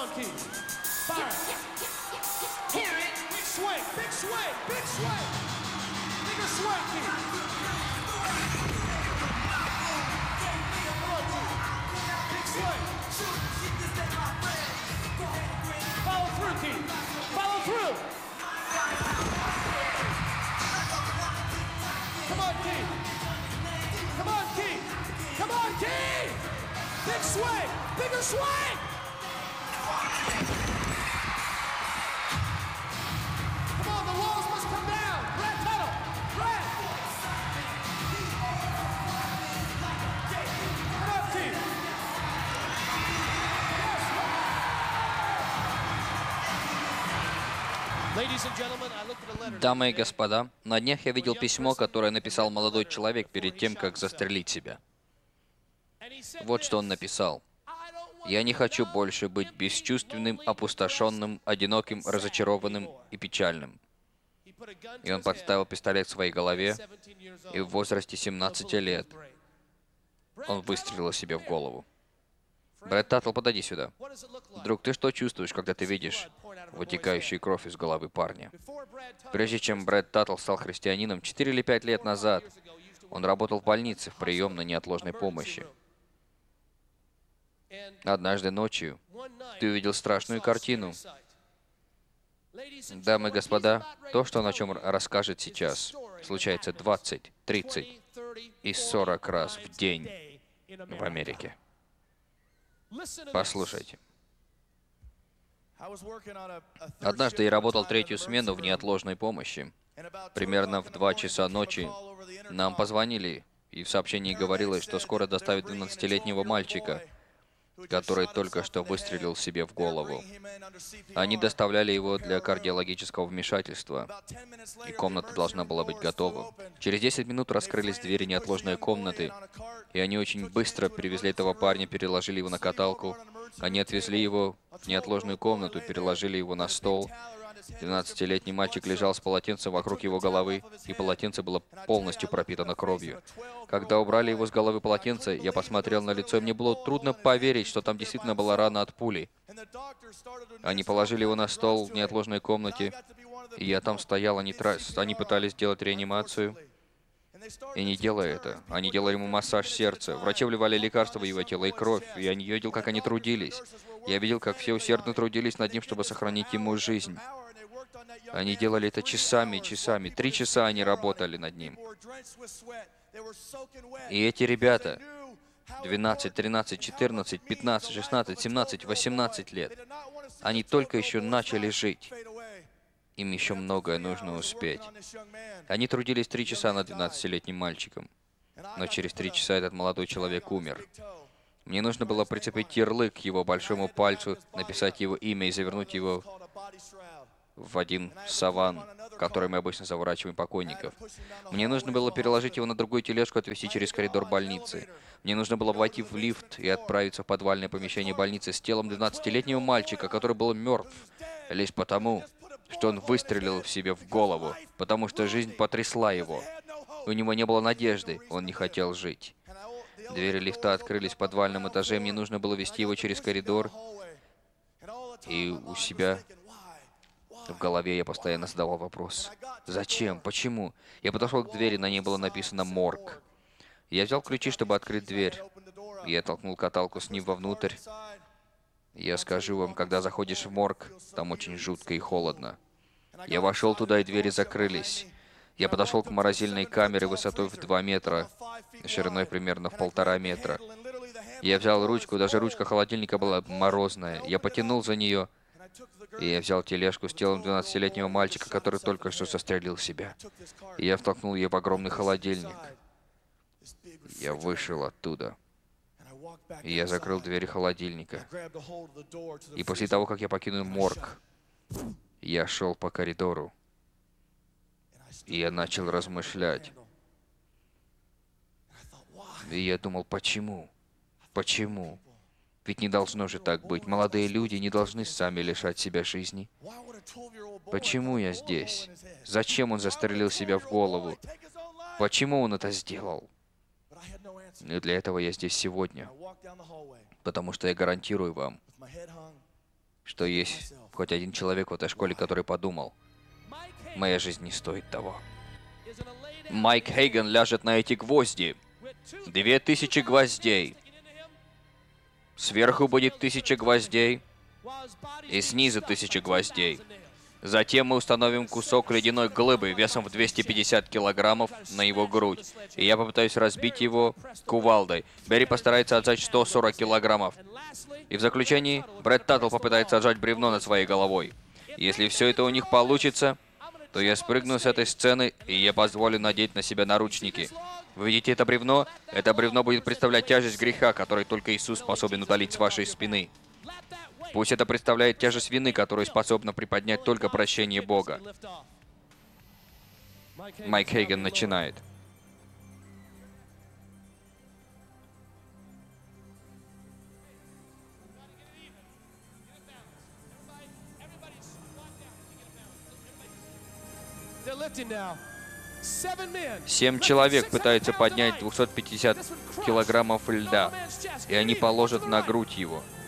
on, Keith. Fire. Hear it. Big swing, big swing, big swing. Bigger swing, Keith. Come on, Keith. Big swing. Follow through, Keith. Follow through. Come on, Keith. Come on, Keith. Come on, Keith. Big swing. Bigger swing. Come on, the walls must come down. Brad Tuttle. Brad. Come on, Keith. Ladies and gentlemen, I looked at a letter. Дамы и господа, на днях я видел письмо, которое написал молодой человек перед тем, как застрелить себя. Вот что он написал. «Я не хочу больше быть бесчувственным, опустошенным, одиноким, разочарованным и печальным». И он подставил пистолет к своей голове, и в возрасте 17 лет он выстрелил себе в голову. Брэд Таттл, подойди сюда. Друг, ты что чувствуешь, когда ты видишь вытекающую кровь из головы парня? Прежде чем Брэд Таттл стал христианином, 4 или 5 лет назад он работал в больнице в приемной неотложной помощи. Однажды ночью ты увидел страшную картину. Дамы и господа, то, что он о чем расскажет сейчас, случается 20, 30 и 40 раз в день в Америке. Послушайте. Однажды я работал третью смену в неотложной помощи. Примерно в 2 часа ночи нам позвонили, и в сообщении говорилось, что скоро доставят 12-летнего мальчика, который только что выстрелил себе в голову. Они доставляли его для кардиологического вмешательства, и комната должна была быть готова. Через 10 минут раскрылись двери неотложной комнаты, и они очень быстро привезли этого парня, переложили его на каталку. Они отвезли его в неотложную комнату, переложили его на стол. 12-летний мальчик лежал с полотенцем вокруг его головы, и полотенце было полностью пропитано кровью. Когда убрали его с головы полотенце, я посмотрел на лицо, и мне было трудно поверить, что там действительно была рана от пули. Они положили его на стол в неотложной комнате, и я там стоял, они пытались сделать реанимацию, и не делая это, они делали ему массаж сердца. Врачи вливали лекарства в его тело и кровь, и я видел, как они трудились. Я видел, как все усердно трудились над ним, чтобы сохранить ему жизнь. Они делали это часами и часами. 3 часа они работали над ним. И эти ребята, 12, 13, 14, 15, 16, 17, 18 лет, они только еще начали жить. Им еще многое нужно успеть. Они трудились 3 часа над 12-летним мальчиком. Но через 3 часа этот молодой человек умер. Мне нужно было прицепить ярлык к его большому пальцу, написать его имя и завернуть его в один саван, в который мы обычно заворачиваем покойников. Мне нужно было переложить его на другую тележку, отвезти через коридор больницы. Мне нужно было войти в лифт и отправиться в подвальное помещение больницы с телом 12-летнего мальчика, который был мертв лишь потому, что он выстрелил в себе в голову, потому что жизнь потрясла его. У него не было надежды, он не хотел жить. Двери лифта открылись в подвальном этаже, мне нужно было вести его через коридор, и у себя в голове я постоянно задавал вопрос: зачем? Почему? Я подошел к двери, на ней было написано «Морг». Я взял ключи, чтобы открыть дверь. Я толкнул каталку с ним вовнутрь. Я скажу вам, когда заходишь в морг, там очень жутко и холодно. Я вошел туда, и двери закрылись. Я подошел к морозильной камере высотой в 2 метра, шириной примерно в 1,5 метра. Я взял ручку, даже ручка холодильника была морозная. Я потянул за нее, и я взял тележку с телом 12-летнего мальчика, который только что застрелил себя. И я втолкнул ее в огромный холодильник. Я вышел оттуда. И я закрыл двери холодильника. И после того, как я покинул морг, я шел по коридору. И я начал размышлять. И я думал, почему? Почему? Ведь не должно же так быть. Молодые люди не должны сами лишать себя жизни. Почему я здесь? Зачем он застрелил себя в голову? Почему он это сделал? И для этого я здесь сегодня. Потому что я гарантирую вам, что есть хоть один человек в этой школе, который подумал, моя жизнь не стоит того. Майк Хейген ляжет на эти гвозди. 2000 гвоздей. Сверху будет 1000 гвоздей. И снизу 1000 гвоздей. Затем мы установим кусок ледяной глыбы весом в 250 килограммов на его грудь. И я попытаюсь разбить его кувалдой. Берри постарается отжать 140 килограммов. И в заключении Брэд Таттл попытается отжать бревно над своей головой. Если все это у них получится, то я спрыгну с этой сцены, и я позволю надеть на себя наручники. Вы видите это бревно? Это бревно будет представлять тяжесть греха, который только Иисус способен удалить с вашей спины. Пусть это представляет тяжесть вины, которую способна приподнять только прощение Бога. Майк Хейген начинает. They're lifting now. 7 men. 7 человек пытаются поднять 250 килограммов льда, и они положат на грудь его.